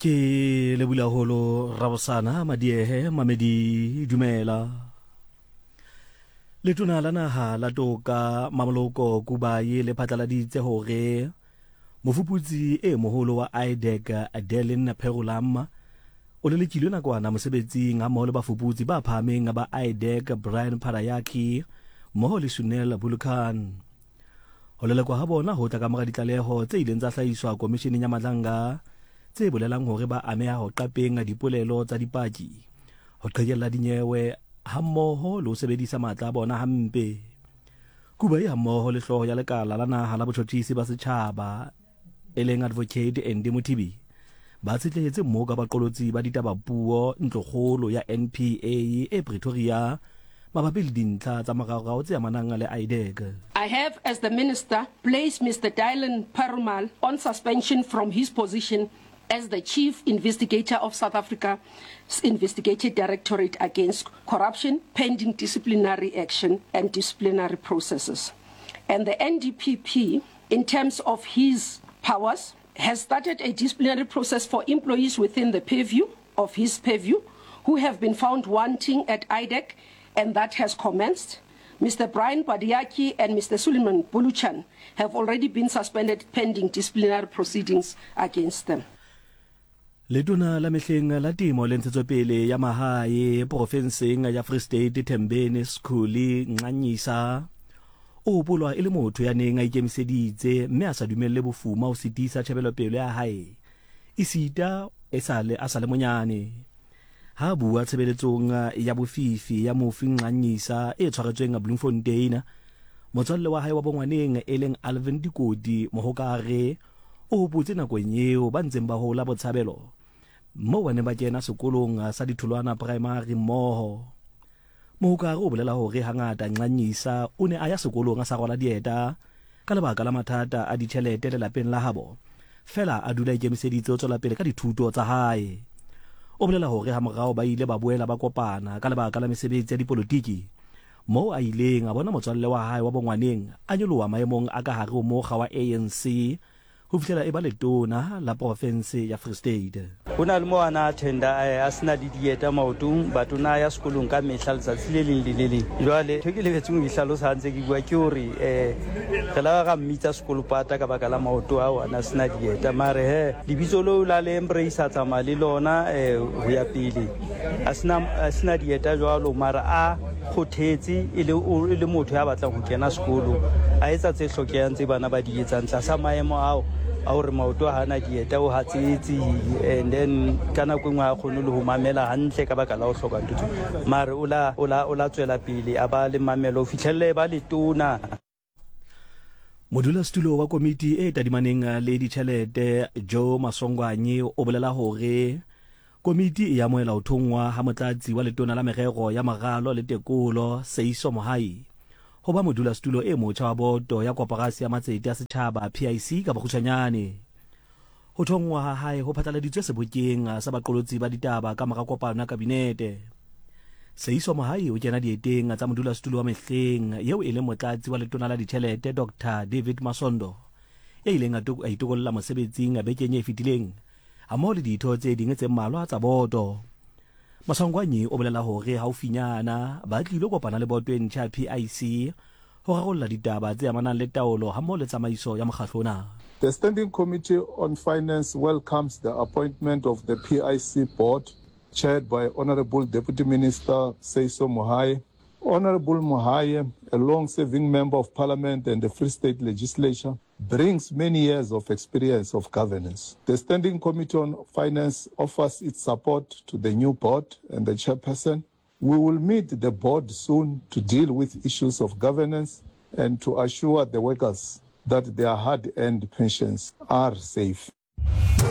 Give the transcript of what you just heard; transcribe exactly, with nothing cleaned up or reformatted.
Ke lebula holo Rabosana Madiehe Mamedi Dumela Letona la naha la toka Mamoloko Kubaye le phatlaladitse hore mofuputsi e moholo wa I D E C Adeline Perulam o le lekilwe nakwana mosebetsing ha mmoho le bafuputsi ba phahameng ba I D E C Brian Parayaki mmoho le Sunel Bulkhan ho lelekwa ha bona ho tla ka mora ditlaleho tse ileng tsa hlahiswa komisheneng ya Madlanga tse bolelang hore ba ameha ho qapeng dipolelo tsa dipaki ho qhekella dinyewe ha mmoho le ho sebedisa matla a bona hampe Kubaye ha mmoho le hloho ya lekala la naha la botjhotjhisi ba setjhaba eleng Advocate Andy Mothibi ba tsetletse mmoho ka baqolotsi ba ditaba puo ntlokgolo ya N P A e Pretoria mabapi le dintlha tsa marao tse amanang le I D E C. I have, as the Minister, placed Mister Dylan Perumal on suspension from his position as the Chief Investigator of South Africa's Investigative Directorate Against Corruption, pending disciplinary action and disciplinary processes. And the N D P P, in terms of his powers, has started a disciplinary process for employees within the purview of his purview who have been found wanting at I D E C, and that has commenced. Mister Brian Parayaki and Mister Suleiman Bulkhan have already been suspended pending disciplinary proceedings against them. Letona la mehleng la temo le ntshetsopele ya mahae profenseng ya Free State Thembeni Skuli Nqanyisa o bolwa e le motho ya neng a ikemiseditse mme a sa dumelle bofuma o sitisa tshebelopele ya hae isita esale asale monyane ha bua tshebeletsong ya bofifi ya mofi Nqanyisa e tshwaretsweng Bloemfontein motswalle wa hae wa bongwaneng eleng Alvin Dikodi mohokare o botse nakong eo ba ntseng ba hola botshabelo mo bane ba kena sekolong sa ditholwana primary mmoho mohokare o bolela hore hangata Nqanyisa o ne a ya sekolong a sa rwala dieta ka lebaka la mathata a ditjhelete le lapeng la habo fela a dula ikemiseditse ho tswela pele ka dithuto tsa hae o bolela hore ha morao ba ile ba boela ba kopana ka lebaka la mesebetsi ya dipolotiki mo a ileng a bona motswalle wa hae wa bongwaneng a nyoloha maemong a ka hare ho mokga wa A N C ho fihlela e ba letona la province ya Free State. Hona le mo ana attenda a sena di dieta maotong batona ya sekolong ka mehla letsatsi le leng le le leng jwale theke le betseng dihlalosa ntse ke bua ke hore eh re la ga mmitsa sekolo pata ka baka la maoto a ana sena dieta mare he lebitso lo la le embrace tsa mali lona eh ho ya pele a sena a sena dieta jwalo mara a khothetse ile o le motho ya batlang ho kena sekolo a etsa tse hlokehang tse bana ba di etsang tsa sa maemo ao a hore maoto a hana dieta o hatsetsi and then kana kwengwa a khone le ho mamela hantle ka baka la ho hloka ntutso mare o la o la o la tswela pele a ba le mamelo o fihlelle ba letona. Modula stulo wa komiti e tadimaneng le ditjhelete Joe Masongwanye o bolela hore komiti ya moela o thongwa ha motlatsi wa letona la merero ya maralo le tekolo Seiso Mohai ho ba modula stulo e motjha wa boto ya koporasi ya matsete ya setjhaba P I C ka bokgutshwanyane ho thongwa ha hae ho phatlaladitswe sebokeng sa baqolotsi ba ditaba ka mora kopano ya kabinete Seiso Mohai o kena dieteng tsa modula stulo wa mehleng yeo e leng motlatsi wa letona la ditjhelete Doctor David Masondo e ileng a itokolla mosebetsing a bekeng e fetileng a mo le ditho tse ding tse mmalwa tsa boto. Masongwanye o bolela hore haufinyana ba tlile kopana le boto e ntjha P I C ho rarolla ditaba tse amanang le taolo ha mo le tsamaiso ya mokgatlo ona. The Standing Committee on Finance welcomes the appointment of the P I C board chaired by Honorable Deputy Minister Seiso Mohai. Honorable Mohai, a long-serving member of Parliament and the Free State Legislature, brings many years of experience of governance. The Standing Committee on Finance offers its support to the new board and the chairperson. We will meet the board soon to deal with issues of governance and to assure the workers that their hard-earned pensions are safe.